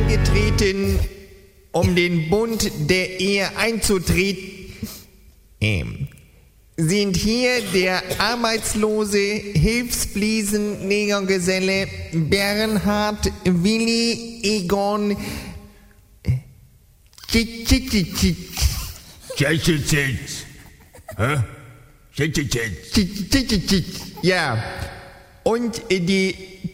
eingetreten, um den Bund der Ehe einzutreten. Sind hier der arbeitslose Hilfsfliesenlegergeselle Bernhard Willi Egon Ja, und die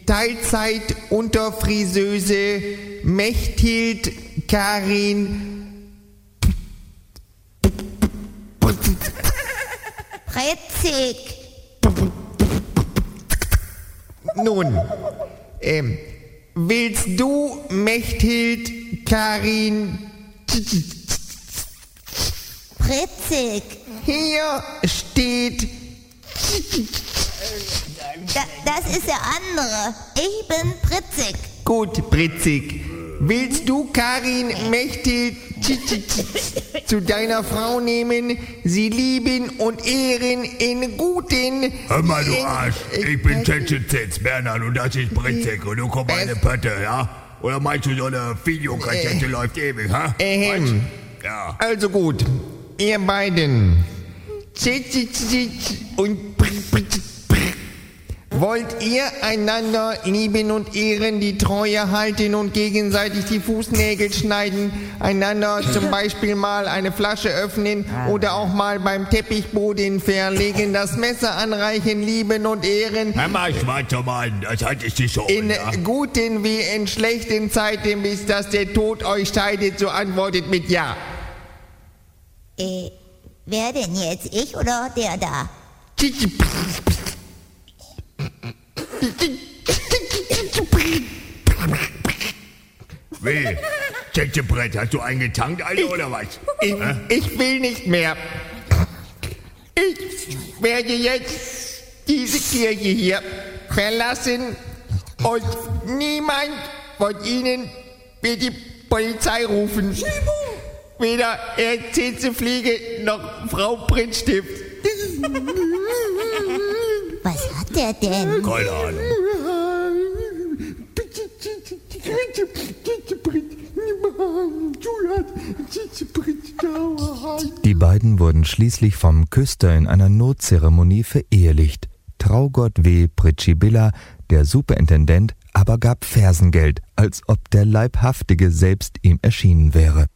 Teilzeit-Unterfriseuse Mechthild Karin Pretzig. Nun, willst du Mechthild Karin Pretzig. Hier steht Das ist der andere. Ich bin Pritzig. gut, Pritzig. Willst du Karin Mechthild zu deiner Frau nehmen, sie lieben und ehren in guten... Hör mal, du Arsch, ich bin Tschetschetz, Bernhard, und das ist Pritzig, und du kommst eine Pötte, ja? Oder meinst du, so eine Videokassette läuft ewig, ha? Ja. Also gut, ihr beiden. Und wollt ihr einander lieben und ehren, die Treue halten und gegenseitig die Fußnägel schneiden, einander zum Beispiel mal eine Flasche öffnen oder auch mal beim Teppichboden verlegen, das Messer anreichen, lieben und ehren? Hör mal, schwarzer Mann, das hatte ich dich schon. In ja? guten wie in schlechten Zeiten, bis dass der Tod euch scheidet, so antwortet mit Ja. Wer denn jetzt? Ich oder der da? Wie? Tschetschebrett, hast du eingetankt, Alter, oder was? Ich will nicht mehr. Ich werde jetzt diese Kirche hier verlassen und niemand von Ihnen wird die Polizei rufen. Weder Herr Zinzefliege noch Frau Brittstift. Was hat der denn? Keine Ahnung. Die beiden wurden schließlich vom Küster in einer Notzeremonie verehelicht. Traugott W. Pritschibilla, der Superintendent, aber gab Fersengeld, als ob der Leibhaftige selbst ihm erschienen wäre.